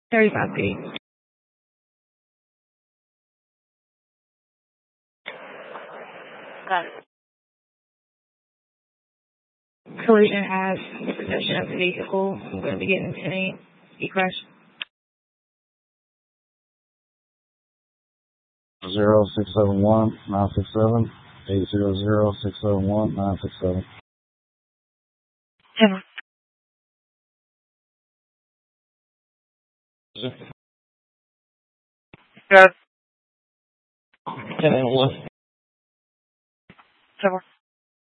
35 feet. Got it. Collision as possession of the vehicle. I'm going to be getting any crash. 0671-967. 800-671-967. 10 and 1. 7.